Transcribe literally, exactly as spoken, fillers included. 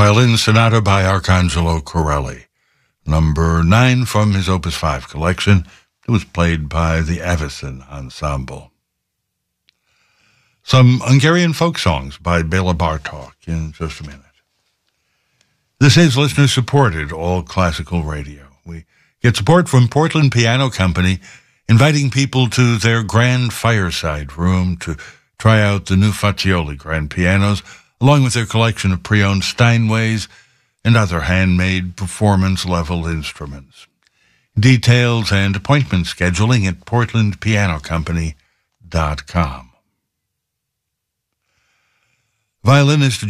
Violin Sonata by Arcangelo Corelli, number nine from his Opus five collection. It was played by the Avicen Ensemble. Some Hungarian folk songs by Bela Bartok in just a minute. This is listener-supported all classical radio. We get support from Portland Piano Company, inviting people to their grand fireside room to try out the new Fazioli grand pianos, along with their collection of pre-owned Steinways and other handmade performance-level instruments. Details and appointment scheduling at portland piano company dot com. Violinist